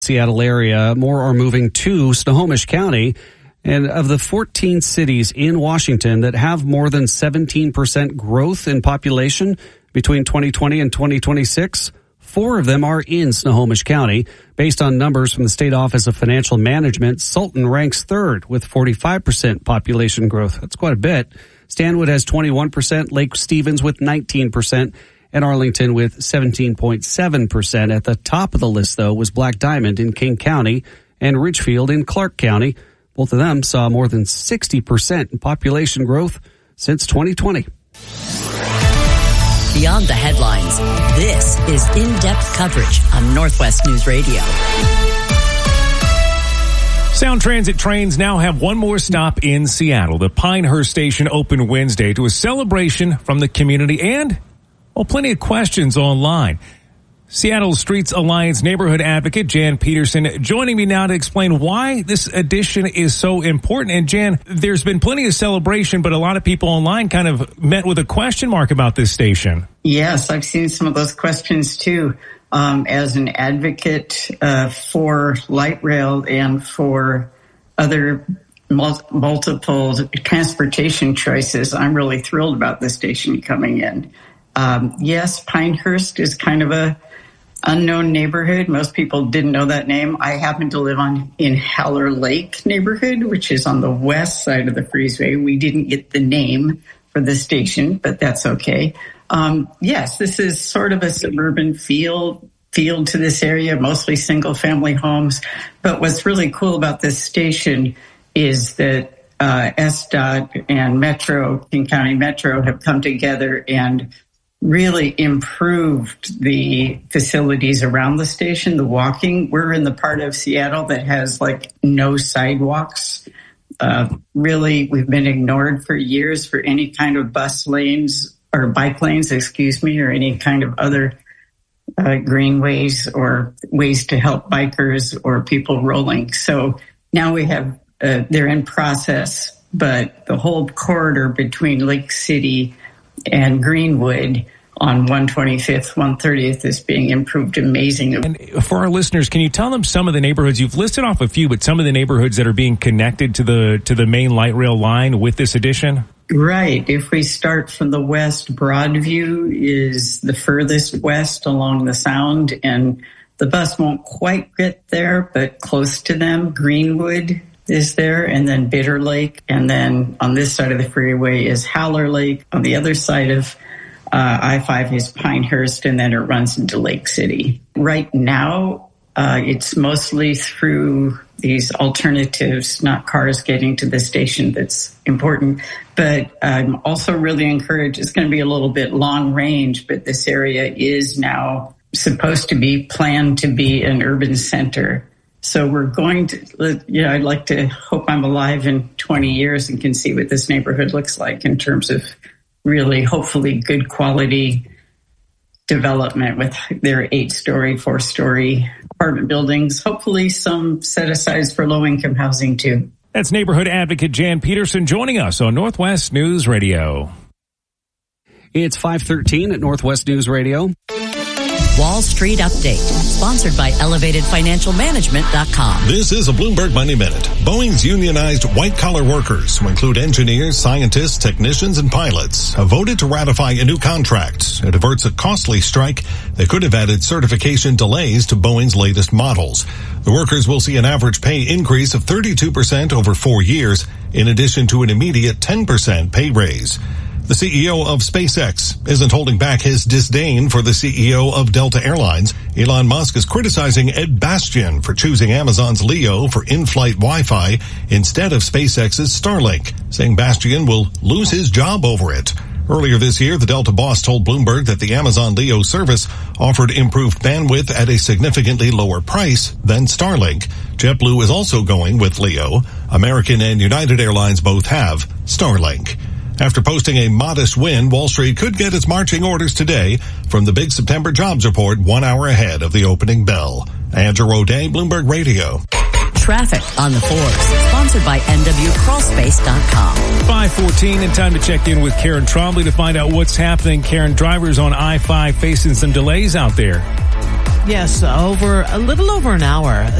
Seattle area. More are moving to Snohomish County. And of the 14 cities in Washington that have more than 17% growth in population between 2020 and 2026, 4 of them are in Snohomish County. Based on numbers from the State Office of Financial Management, Sultan ranks third with 45% population growth. That's quite a bit. Stanwood has 21%, Lake Stevens with 19%, and Arlington with 17.7%. At the top of the list, though, was Black Diamond in King County and Ridgefield in Clark County. Both of them saw more than 60% in population growth since 2020. Beyond the headlines, this is in-depth coverage on Northwest News Radio. Sound Transit trains now have one more stop in Seattle. The Pinehurst station opened Wednesday to a celebration from the community and, well, plenty of questions online. Seattle Streets Alliance neighborhood advocate Jan Peterson joining me now to explain why this addition is so important. And Jan, there's been plenty of celebration, but a lot of people online kind of met with a question mark about this station. Yes, I've seen some of those questions too. As an advocate for light rail and for other multiple transportation choices, I'm really thrilled about the station coming in. Yes, Pinehurst is kind of a unknown neighborhood. Most people didn't know that name. I happen to live in Haller Lake neighborhood, which is on the west side of the freeway. We didn't get the name for the station, but that's okay. Yes, this is sort of a suburban feel to this area, mostly single family homes. But what's really cool about this station is that SDOT and Metro, King County Metro, have come together and really improved the facilities around the station, the walking. We're in the part of Seattle that has like no sidewalks. Really, we've been ignored for years for any kind of bus lanes or bike lanes, or any kind of other greenways or ways to help bikers or people rolling. So now we have, they're in process, but the whole corridor between Lake City and Greenwood on 125th, 130th is being improved amazingly. And for our listeners, can you tell them some of the neighborhoods? You've listed off a few, but some of the neighborhoods that are being connected to the main light rail line with this addition? Right. If we start from the west, Broadview is the furthest west along the Sound, and the bus won't quite get there, but close to them. Greenwood is there, and then Bitter Lake, and then on this side of the freeway is Haller Lake. On the other side of I-5 is Pinehurst, and then it runs into Lake City. Right now, it's mostly through these alternatives, not cars getting to the station, that's important. But I'm also really encouraged, it's going to be a little bit long range, but this area is now supposed to be planned to be an urban center. So we're going to, I'd like to hope I'm alive in 20 years and can see what this neighborhood looks like in terms of really, hopefully, good quality development with their 8-story, 4-story apartment buildings. Hopefully some set-asides for low-income housing, too. That's neighborhood advocate Jan Peterson joining us on Northwest News Radio. It's 5:13 at Northwest News Radio. Wall Street Update, sponsored by ElevatedFinancialManagement.com. This is a Bloomberg Money Minute. Boeing's unionized white-collar workers, who include engineers, scientists, technicians, and pilots, have voted to ratify a new contract. It averts a costly strike that could have added certification delays to Boeing's latest models. The workers will see an average pay increase of 32% over 4 years, in addition to an immediate 10% pay raise. The CEO of SpaceX isn't holding back his disdain for the CEO of Delta Airlines. Elon Musk is criticizing Ed Bastian for choosing Amazon's Leo for in-flight Wi-Fi instead of SpaceX's Starlink, saying Bastian will lose his job over it. Earlier this year, the Delta boss told Bloomberg that the Amazon Leo service offered improved bandwidth at a significantly lower price than Starlink. JetBlue is also going with Leo. American and United Airlines both have Starlink. After posting a modest win, Wall Street could get its marching orders today from the big September jobs report 1 hour ahead of the opening bell. Andrew O'Day, Bloomberg Radio. Traffic on the 4s, sponsored by NWCrawlspace.com. 5:14 and time to check in with Karen Trombley to find out what's happening. Karen, drivers on I-5 facing some delays out there. Yes, over a little over an hour.